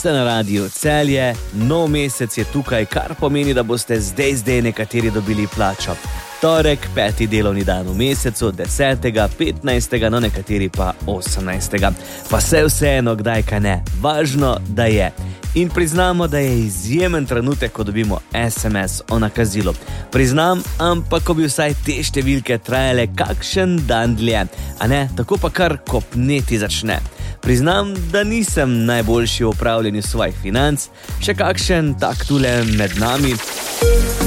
Ste na Radiu Celje, nov mesec je tukaj, kar pomeni, da boste zdaj nekateri dobili plačo. Torek, 5. delovni dan v mesecu, 10., 15., no nekateri pa 18. Pa vseeno, kdaj kaj ne. Važno, da je. In priznamo, da je izjemen trenutek, ko dobimo SMS o nakazilu. Priznam, ampak ko bi vsaj te številke trajale kakšen dan dlje, a ne, tako pa kar kopneti začne. Priznam, da nisem najboljši v upravljanju svojih financ, še kakšen tak tule med nami.